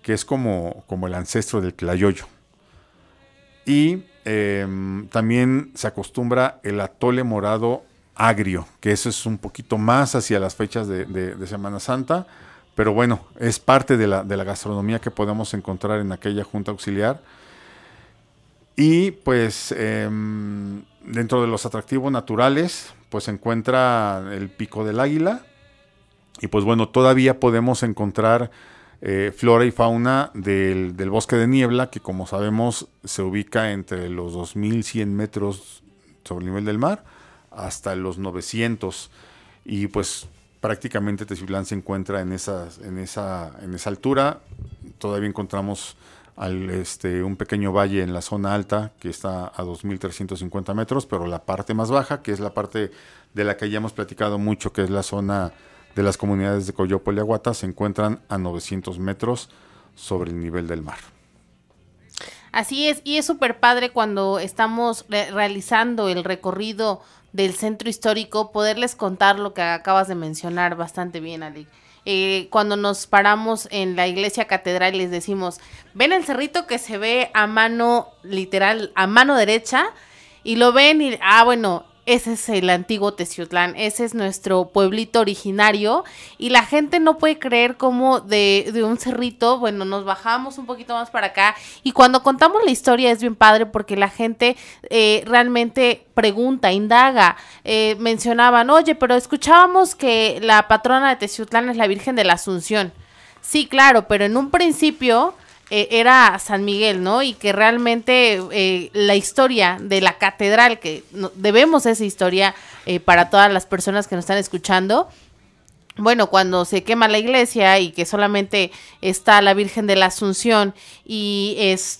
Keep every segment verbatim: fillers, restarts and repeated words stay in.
que es como, como el ancestro del tlayoyo. Y eh, también se acostumbra el atole morado agrio, que eso es un poquito más hacia las fechas de, de, de Semana Santa, pero bueno, es parte de la, de la gastronomía que podemos encontrar en aquella junta auxiliar. Y pues eh, dentro de los atractivos naturales, pues se encuentra el Pico del Águila, y pues bueno, todavía podemos encontrar Eh, flora y fauna del, del bosque de niebla, que como sabemos se ubica entre los dos mil cien metros sobre el nivel del mar hasta los novecientos, y pues prácticamente Teciutlán se encuentra en, esas, en, esa, en esa altura. Todavía encontramos al, este, un pequeño valle en la zona alta que está a dos mil trescientos cincuenta metros, pero la parte más baja, que es la parte de la que ya hemos platicado mucho, que es la zona de las comunidades de Coyopol y Aguata, se encuentran a novecientos metros sobre el nivel del mar. Así es, y es súper padre cuando estamos re- realizando el recorrido del centro histórico, poderles contar lo que acabas de mencionar bastante bien, Ali. Eh, cuando nos paramos en la iglesia catedral y les decimos, ven el cerrito que se ve a mano, literal, a mano derecha, y lo ven y, ah, bueno, ese es el antiguo Teciutlán, ese es nuestro pueblito originario, y la gente no puede creer cómo de, de un cerrito, bueno, nos bajamos un poquito más para acá, y cuando contamos la historia es bien padre porque la gente eh, realmente pregunta, indaga, eh, mencionaban, oye, pero escuchábamos que la patrona de Teciutlán es la Virgen de la Asunción. Sí, claro, pero en un principio Eh, era San Miguel, ¿no? Y que realmente eh, la historia de la catedral, que no, debemos esa historia eh, para todas las personas que nos están escuchando. Bueno, cuando se quema la iglesia y que solamente está la Virgen de la Asunción, y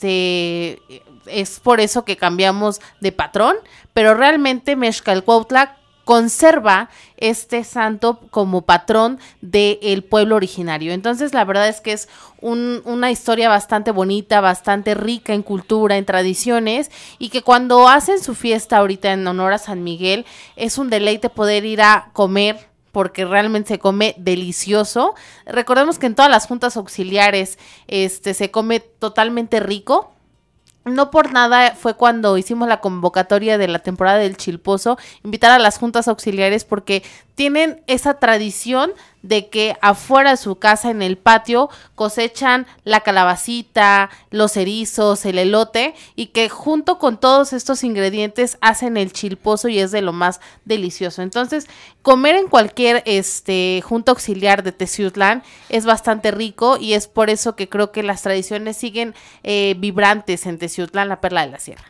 este es por eso que cambiamos de patrón, pero realmente Mexcalcuautla conserva este santo como patrón del pueblo originario. Entonces la verdad es que es un, una historia bastante bonita, bastante rica en cultura, en tradiciones, y que cuando hacen su fiesta ahorita en honor a San Miguel, es un deleite poder ir a comer, porque realmente se come delicioso. Recordemos que en todas las juntas auxiliares este, se come totalmente rico. No por nada fue cuando hicimos la convocatoria de la temporada del Chilpozo, invitar a las juntas auxiliares, porque tienen esa tradición de que afuera de su casa, en el patio, cosechan la calabacita, los erizos, el elote, y que junto con todos estos ingredientes hacen el chilpozo, y es de lo más delicioso. Entonces, comer en cualquier este junta auxiliar de Teciutlán es bastante rico, y es por eso que creo que las tradiciones siguen eh, vibrantes en Teciutlán, la perla de la sierra.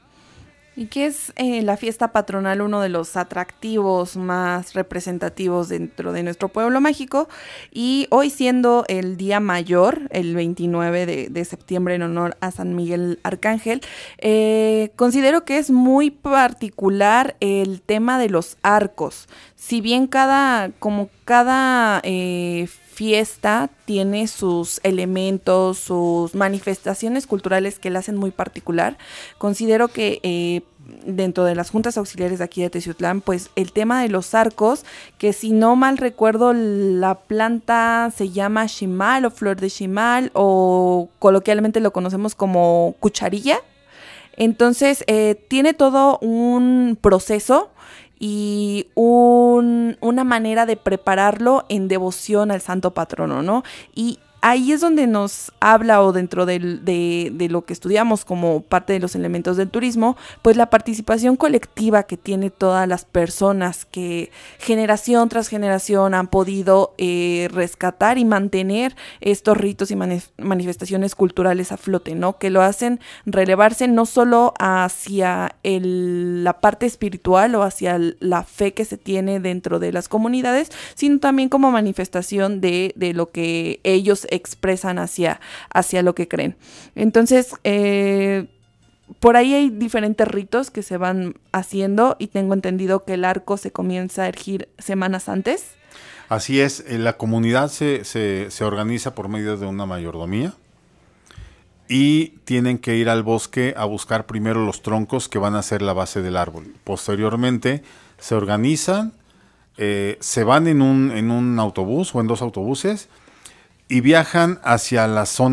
Y que es eh, la fiesta patronal uno de los atractivos más representativos dentro de nuestro pueblo mágico, y hoy siendo el día mayor, el veintinueve de, de septiembre, en honor a San Miguel Arcángel, eh, considero que es muy particular el tema de los arcos. Si bien cada, como cada eh, fiesta tiene sus elementos, sus manifestaciones culturales que la hacen muy particular, considero que eh, dentro de las juntas auxiliares de aquí de Teciutlán, pues el tema de los arcos, que si no mal recuerdo la planta se llama ximal o flor de ximal, o coloquialmente lo conocemos como cucharilla. Entonces eh, tiene todo un proceso y un, una manera de prepararlo en devoción al santo patrono, ¿no? Y ahí es donde nos habla, o dentro del, de, de lo que estudiamos como parte de los elementos del turismo, pues la participación colectiva que tiene todas las personas que generación tras generación han podido eh, rescatar y mantener estos ritos y manif- manifestaciones culturales a flote, ¿no? Que lo hacen relevarse no solo hacia el, la parte espiritual o hacia el, la fe que se tiene dentro de las comunidades, sino también como manifestación de, de lo que ellos expresan hacia, hacia lo que creen. Entonces, eh, por ahí hay diferentes ritos que se van haciendo, y tengo entendido que el arco se comienza a erigir semanas antes. Así es, la comunidad se, se, se organiza por medio de una mayordomía, y tienen que ir al bosque a buscar primero los troncos que van a ser la base del árbol. Posteriormente se organizan, eh, se van en un, en un autobús o en dos autobuses, y viajan hacia la zona